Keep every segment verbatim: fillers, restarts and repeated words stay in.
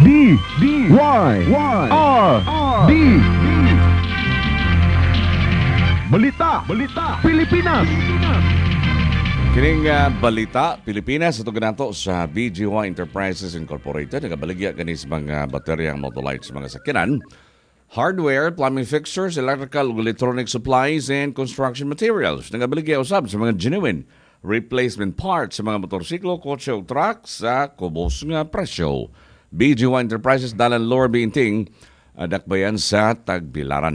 D D Y Y R D Balita Balita Pilipinas. Kining uh, balita Pilipinas ito ganato sa B G Y Enterprises Incorporated. Nagabaligya kani sa mga bateryang Motolite sa mga sakyanan, hardware, plumbing fixtures, electrical, electronic supplies, and construction materials. Nagabaligya usab sa mga genuine replacement parts sa mga motorsiklo, kotse o truck sa kubos nga presyo. B G Y Enterprises dalan Lower Binting, dakbayan sa Tagbilaran.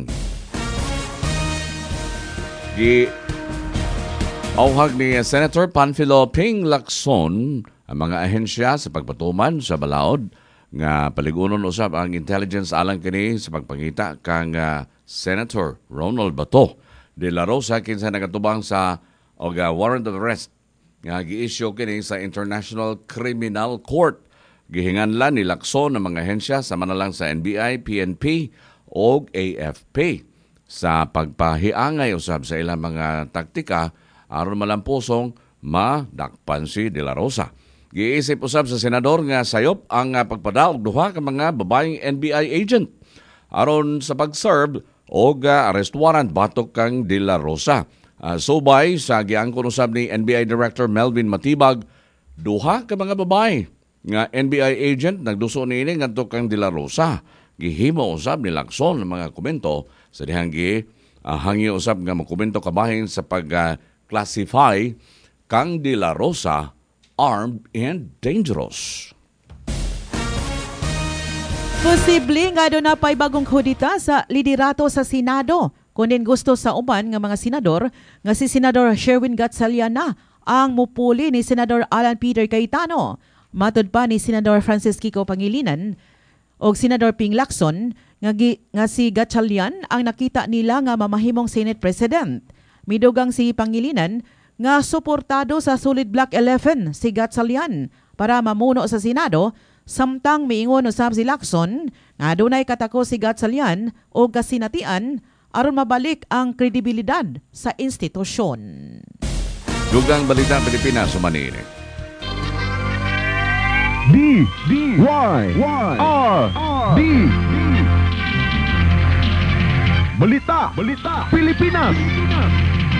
Di auhag ni Senator Panfilo Ping Lacson ang mga ahensya sa pagpatuman sa balaod nga paligunon usab ang intelligence alang kini sa pagpangita kang uh, Senator Ronald Bato de la Rosa kinsa nagatubang sa og uh, warrant of arrest nga gi-issue kini sa International Criminal Court. Gihinganlan ni Lacson ang mga ahensya sa manalang sa N B I, P N P o A F P sa pagpahiangay usab sa ilang mga taktika aron malampusong madakpan si De La Rosa. Giisip usab sa senador nga sayop ang pagpadaog duha ka mga babaeng N B I agent aron sa pag-serve og arrest warrant batok kang De La Rosa. Uh, subay sa giangkon usab ni N B I Director Melvin Matibag, duha ka mga babae nga N B I agent nagduso niini ngadto kang De La Rosa. Gihimo usab ni Lacson ng mga komento sa dihang gi uh, hangi usab nga makomento kabahin sa pag uh, classify kang De La Rosa armed and dangerous. Posible nga doon na pa'y bagong kudita sa liderato sa Senado. Kunin gusto sa uban nga mga senador nga si Senador Sherwin Gatchalian na ang mupuli ni Senador Alan Peter Cayetano. Matud pa ni Senador Francis Kiko Pangilinan o Senador Ping Lacson nga, gi, nga si Gatchalian ang nakita nila nga mamahimong Senate President. Midugang si Pangilinan nga suportado sa Solid Block eleven si Gatchalian para mamuno sa Senado, samtang miingon usab si Lacson nga dunay katako si Gatchalian o kasinatian aron mabalik ang kredibilidad sa institusyon. Dugang balita Pilipinas sumanini. D D Y Y R D Balita Balita Pilipinas.